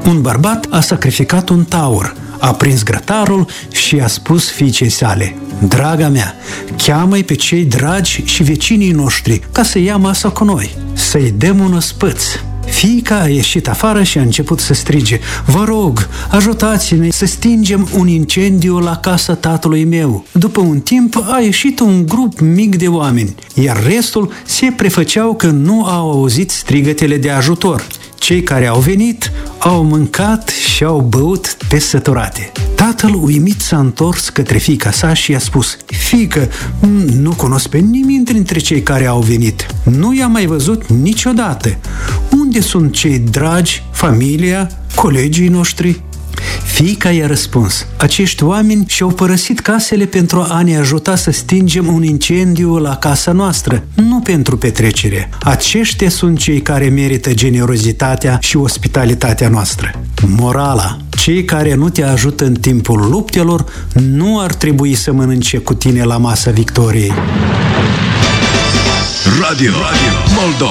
Un bărbat a sacrificat un taur, a prins grătarul și a spus fiicei sale: draga mea, cheamă-i pe cei dragi și vecinii noștri ca să ia masa cu noi, să-i dăm un ospăț. Fiica a ieșit afară și a început să strige: vă rog, ajutați-ne să stingem un incendiu la casa tatălui meu. După un timp a ieșit un grup mic de oameni, iar restul se prefăceau că nu au auzit strigătele de ajutor. Cei care au venit au mâncat și au băut pe săturate. Tatăl uimit s-a întors către fiica sa și i-a spus: fiică, nu cunosc pe nimeni dintre cei care au venit. Nu i-am mai văzut niciodată. Unde sunt cei dragi, familia, colegii noștri? Fiica i-a răspuns: acești oameni și-au părăsit casele pentru a ne ajuta să stingem un incendiu la casa noastră, nu pentru petrecere. Aceștia sunt cei care merită generozitatea și ospitalitatea noastră. Morala: cei care nu te ajută în timpul luptelor nu ar trebui să mănânce cu tine la masa victoriei. Radio Moldova.